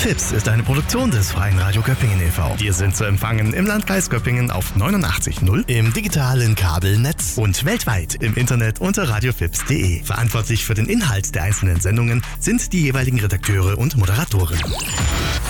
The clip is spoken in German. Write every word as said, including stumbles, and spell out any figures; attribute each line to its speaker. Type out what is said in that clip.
Speaker 1: Fips ist eine Produktion des Freien Radio Göppingen e V Wir sind zu empfangen im Landkreis Göppingen auf neunundachtzig Komma null, im digitalen Kabelnetz und weltweit im Internet unter radiofips punkt de. Verantwortlich für den Inhalt der einzelnen Sendungen sind die jeweiligen Redakteure und Moderatoren.